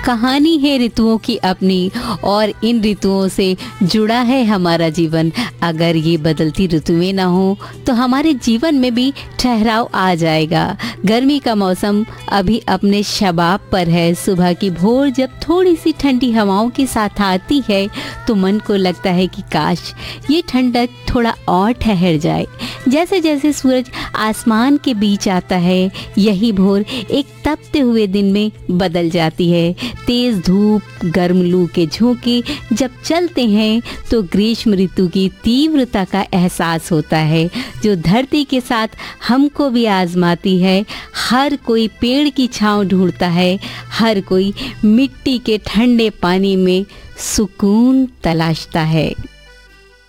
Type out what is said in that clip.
कहानी है ऋतुओं की अपनी, और इन ऋतुओं से जुड़ा है हमारा जीवन। अगर ये बदलती ऋतुएं ना हो तो हमारे जीवन में भी ठहराव आ जाएगा। गर्मी का मौसम अभी अपने शबाब पर है। सुबह की भोर जब थोड़ी सी ठंडी हवाओं के साथ आती है तो मन को लगता है कि काश ये ठंडक थोड़ा और ठहर जाए। जैसे जैसे सूरज आसमान के बीच आता है, यही भोर एक तपते हुए दिन में बदल जाती है। तेज धूप, गर्म लू के झोंके जब चलते हैं तो ग्रीष्म ऋतु की तीव्रता का एहसास होता है, जो धरती के साथ हमको भी आजमाती है। हर कोई पेड़ की छांव ढूंढता है, हर कोई मिट्टी के ठंडे पानी में सुकून तलाशता है।